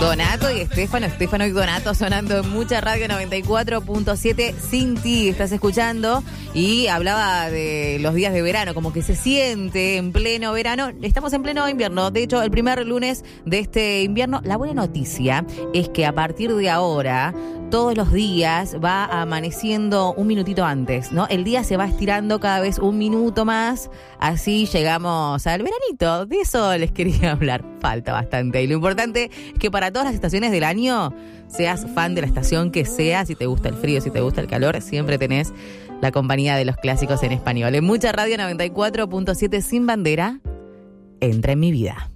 Donato y Estefano y Donato sonando en Mucha Radio 94.7. Sin ti estás escuchando, y hablaba de los días de verano, como que se siente en pleno verano. Estamos en pleno invierno, de hecho el primer lunes de este invierno. La buena noticia es que a partir de ahora todos los días va amaneciendo un minutito antes, ¿no? El día se va estirando cada vez un minuto más, así llegamos al veranito. De eso les quería hablar, falta bastante, y lo importante es que para todas las estaciones del año, seas fan de la estación que sea, si te gusta el frío, si te gusta el calor, siempre tenés la compañía de los clásicos en español. En Mucha Radio 94.7, Sin Bandera, entra en mi vida.